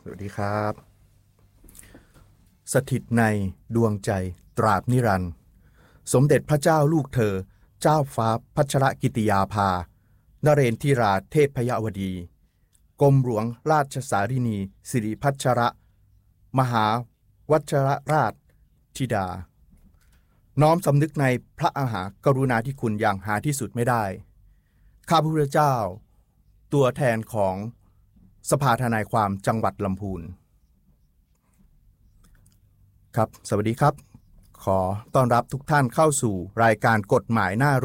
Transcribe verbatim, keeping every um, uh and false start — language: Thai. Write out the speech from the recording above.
สวัสดีครับสถิตในดวงใจตราบนิรันดร์สมเด็จพระเจ้าลูกเธอเจ้าฟ้าพัชรกิติยาภานเรนทิราเทพยวดีกรมหลวงราชสารินีสิริพัชรมหาวัชรราชธิดาน้อมสำนึกในพระมหากรุณาธิคุณอย่างหาที่สุดไม่ได้ข้าพระพุทธเจ้าตัวแทนของสภาทนายความจังหวัดลำพูนครับสวัสดีครับขอต้อนรับทุกท่านเข้าสู่รายการกฎหมายน่า